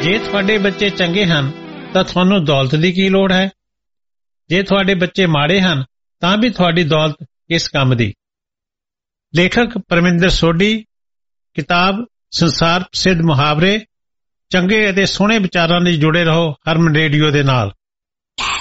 ਜੇ ਤੁਹਾਡੇ ਬੱਚੇ ਚੰਗੇ ਹਨ ਤਾਂ ਤੁਹਾਨੂੰ ਦੌਲਤ ਦੀ ਕੀ ਲੋੜ ਹੈ। ਜੇ ਤੁਹਾਡੇ ਬੱਚੇ ਮਾੜੇ ਹਨ ਤਾਂ ਵੀ ਤੁਹਾਡੀ ਦੌਲਤ ਕਿਸ ਕੰਮ ਦੀ। ਲੇਖਕ ਪਰਮਿੰਦਰ ਸੋਢੀ, ਕਿਤਾਬ ਸੰਸਾਰ ਪ੍ਰਸਿੱਧ ਮੁਹਾਵਰੇ। ਚੰਗੇ ਅਤੇ ਸੋਹਣੇ ਵਿਚਾਰਾਂ ਲਈ ਜੁੜੇ ਰਹੋ ਹਰਮਨ ਰੇਡੀਓ ਦੇ ਨਾਲ।